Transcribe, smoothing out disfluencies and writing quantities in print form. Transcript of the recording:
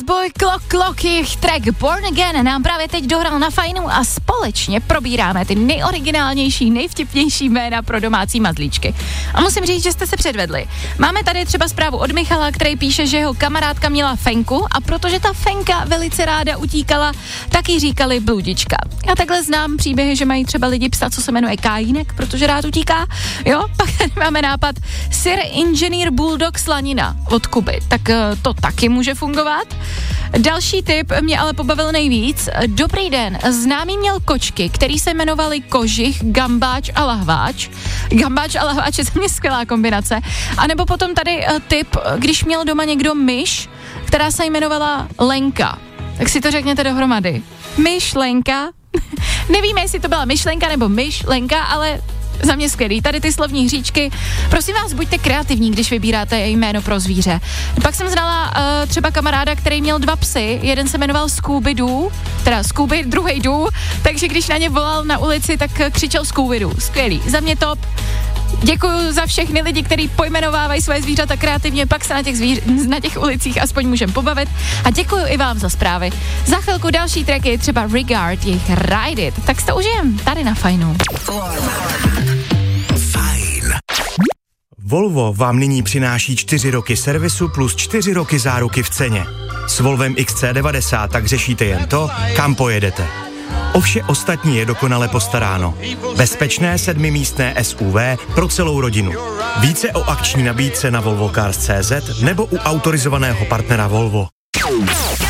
Boy Clock, jejich track Born Again nám právě teď dohrál na Fajnu a společně probíráme ty nejoriginálnější, nejvtipnější jména pro domácí mazlíčky. A musím říct, že jste se předvedli. Máme tady třeba zprávu od Michala, který píše, že jeho kamarádka měla Fenku a protože ta Fenka velice ráda utíkala, tak jí říkali bludička. Já takhle znám příběhy, že mají třeba lidi psa, co se jmenuje Kajínek, protože rád utíká. Jo, pak tady máme nápad Sir Engineer Bulldog Slanina od Kuby, tak to taky může fungovat. Další tip mě ale pobavil nejvíc. Dobrý den, známý měl kočky, který se jmenovali Kožich, Gambáč a Lahváč. Gambáč a Lahváč je za mě skvělá kombinace. A nebo potom tady tip, když měl doma někdo myš, která se jmenovala Lenka. Tak si to řekněte dohromady. Myš, Lenka. Nevíme, jestli to byla myšlenka nebo myšlenka, ale za mě skvělý. Tady ty slovní hříčky. Prosím vás, buďte kreativní, když vybíráte jméno pro zvíře. Pak jsem znala třeba kamaráda, který měl 2 psy. Jeden se jmenoval Scooby-Doo, teda Scooby, druhej Doo, takže když na ně volal na ulici, tak křičel Scooby-Doo. Skvělý. Za mě top. Děkuju za všechny lidi, kteří pojmenovávají své zvířata kreativně, pak se na těch ulicích aspoň můžeme pobavit. A děkuju i vám za zprávy. Za chvilku další tracky, třeba Regard, jejich Ride It. Tak si to užijem tady na Fajnu. Fajn. Volvo vám nyní přináší 4 roky servisu plus 4 roky záruky v ceně. S Volvem XC90 tak řešíte jen to, kam pojedete. O vše ostatní je dokonale postaráno. Bezpečné 7místné SUV pro celou rodinu. Více o akční nabídce na volvocars.cz nebo u autorizovaného partnera Volvo.